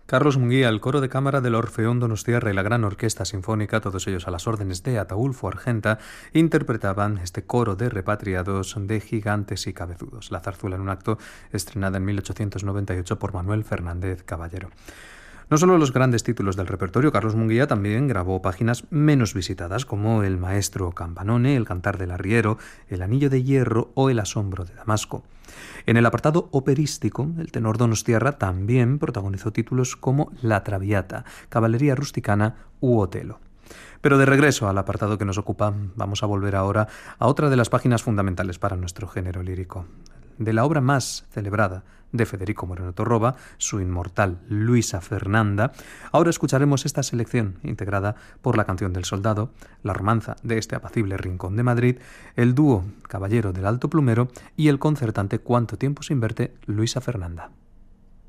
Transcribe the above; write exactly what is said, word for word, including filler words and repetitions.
Carlos Munguía, el coro de cámara del Orfeón Donostiarra y la Gran Orquesta Sinfónica, todos ellos a las órdenes de Ataúlfo Argenta, interpretaban este coro de repatriados de Gigantes y Cabezudos, la zarzuela en un acto estrenada en mil ochocientos noventa y ocho por Manuel Fernández Caballero. No solo los grandes títulos del repertorio, Carlos Munguía también grabó páginas menos visitadas como El Maestro Campanone, El Cantar del Arriero, El Anillo de Hierro o El Asombro de Damasco. En el apartado operístico, el tenor donostiarra también protagonizó títulos como La Traviata, Caballería Rusticana u Otelo. Pero de regreso al apartado que nos ocupa, vamos a volver ahora a otra de las páginas fundamentales para nuestro género lírico. De la obra más celebrada de Federico Moreno Torroba, su inmortal Luisa Fernanda, ahora escucharemos esta selección integrada por la Canción del Soldado, la romanza de este apacible rincón de Madrid, el dúo Caballero del Alto Plumero y el concertante Cuánto tiempo sin verte, Luisa Fernanda.